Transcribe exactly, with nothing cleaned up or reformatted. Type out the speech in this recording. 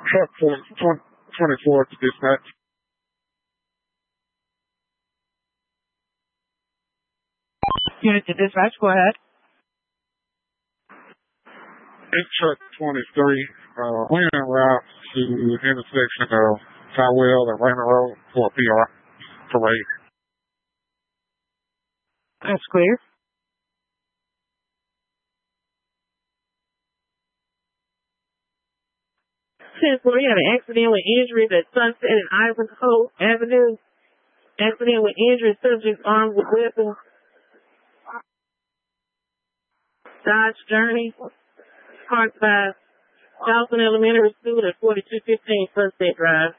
Truck twenty-four to dispatch. Unit to dispatch, go ahead. It's truck twenty-three. Uh, we're en route to the intersection of Tywell and Raymond Road for a P R parade. That's clear. ten four, you had an accident with injuries at Sunset and Ivanhoe Avenue. Accident with injuries, subject armed with weapons. Dodge Journey, parked by Charleston Elementary School at forty-two fifteen Sunset Drive.